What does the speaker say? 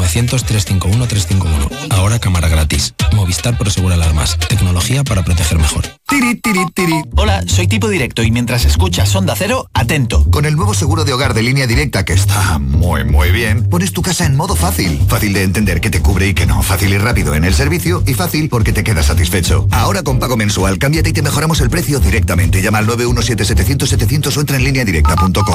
900-351-351. Ahora cámara gratis. Movistar Prosegura Alarmas. Tecnología para proteger mejor. Tiri, tiri, tiri. Hola, soy Tipo Directo y mientras escuchas Onda Cero, atento. Con el nuevo seguro de hogar de Línea Directa, que está muy bien, pones tu casa en modo fácil. Fácil de entender que te cubre y que no. Fácil y rápido en el servicio y fácil porque te quedas satisfecho. Ahora con pago mensual, cámbiate y te mejoramos el precio directamente. Llama al 917-700-700 o entra en lineadirecta.com.